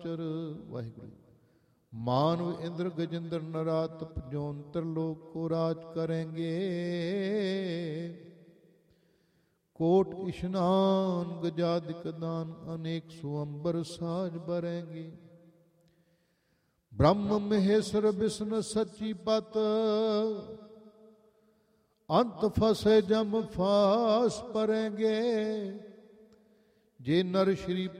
ਸਾਚਰ। ਵਾਹਿਗੁਰੂ। ਮਾਨਵ Inder Gajinder ਨਰਾਤਪ zone ਤ੍ਰਿਲੋਕ ਕੋ ਰਾਜ ਕरेंगे। Coat इशनान गजादिक दान अनेक सुअंबर साज बरेंगे। ब्रह्म महेश्वर विष्णु सच्ची पत अंत फसे जम फास परेंगे। जे नर श्री